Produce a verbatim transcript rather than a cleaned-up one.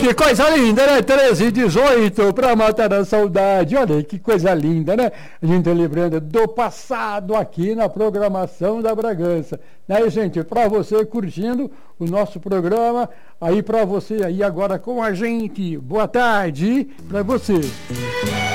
Que coisa linda, né? treze e dezoito para matar a saudade. Olha aí, que coisa linda, né? A gente lembrando do passado aqui na programação da Bragança. Né, gente? Para você curtindo o nosso programa, aí para você aí agora com a gente. Boa tarde para você.